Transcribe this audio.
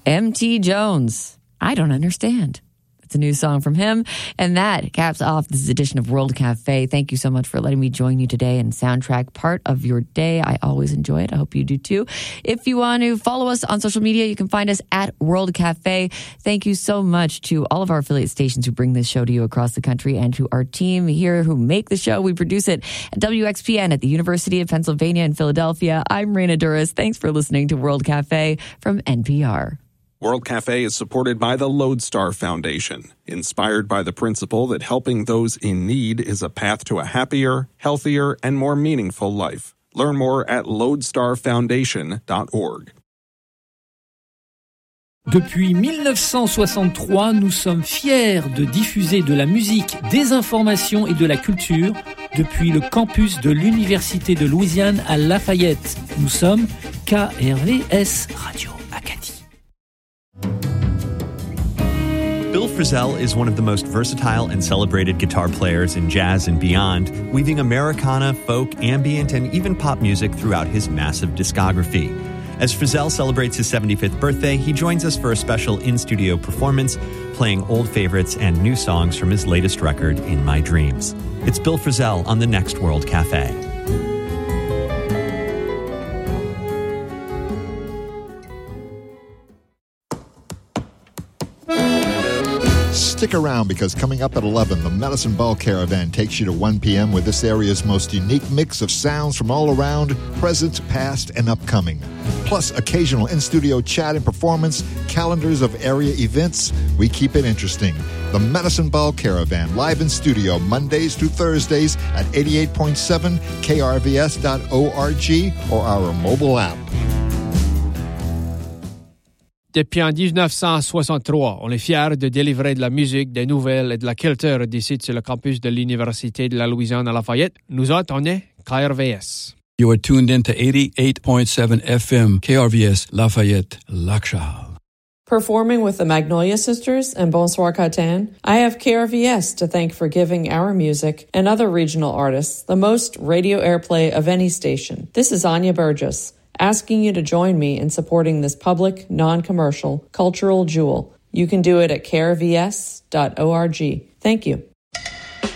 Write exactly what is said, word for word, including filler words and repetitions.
M T Jones. I don't understand. It's a new song from him. And that caps off this edition of World Cafe. Thank you so much for letting me join you today and soundtrack part of your day. I always enjoy it. I hope you do too. If you want to follow us on social media, you can find us at World Cafe. Thank you so much to all of our affiliate stations who bring this show to you across the country, and to our team here who make the show. We produce it at W X P N at the University of Pennsylvania in Philadelphia. I'm Raina Duras. Thanks for listening to World Cafe from N P R. World Cafe is supported by the Lodestar Foundation, inspired by the principle that helping those in need is a path to a happier, healthier, and more meaningful life. Learn more at lodestar foundation dot org. Depuis dix-neuf cent soixante-trois, nous sommes fiers de diffuser de la musique, des informations et de la culture depuis le campus de l'Université de Louisiane à Lafayette. Nous sommes K R V S Radio Acadie. Bill Frisell is one of the most versatile and celebrated guitar players in jazz and beyond, weaving Americana, folk, ambient, and even pop music throughout his massive discography. As Frisell celebrates his seventy-fifth birthday, he joins us for a special in-studio performance, playing old favorites and new songs from his latest record, In My Dreams. It's Bill Frisell on the next World Cafe. Stick around, because coming up at eleven, the Medicine Ball Caravan takes you to one p.m. with this area's most unique mix of sounds from all around, present, past, and upcoming. Plus, occasional in-studio chat and performance, calendars of area events. We keep it interesting. The Medicine Ball Caravan, live in studio Mondays through Thursdays at eighty-eight point seven K R V S dot org or our mobile app. Depuis en dix-neuf cent soixante-trois, on est fiers de délivrer de la musique, des nouvelles et de la culture d'ici sur le campus de l'Université de la Louisiane à Lafayette. Nous autres, on est K R V S. You are tuned in to eighty-eight point seven F M K R V S Lafayette, Lakshal. Performing with the Magnolia Sisters and Bonsoir Catan, I have K R V S to thank for giving our music and other regional artists the most radio airplay of any station. This is Anya Burgess, asking you to join me in supporting this public, non-commercial, cultural jewel. You can do it at K R V S dot org. Thank you.